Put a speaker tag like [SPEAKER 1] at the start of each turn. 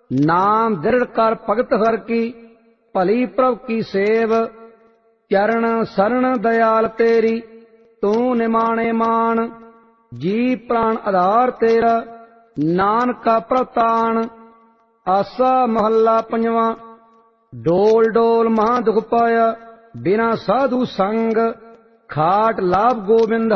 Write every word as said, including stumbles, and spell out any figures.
[SPEAKER 1] नाम दृढ़ कर भगत हर की, भली प्रभ की सेव। चरण शरण दयाल तेरी, तू निमाणे मान। जी प्राण आधार तेरा, नानका प्रतान। आसा महला पंजवा। डोल डोल महा दुख पाया, बिना साधु संग। खाट लाभ गोबिंद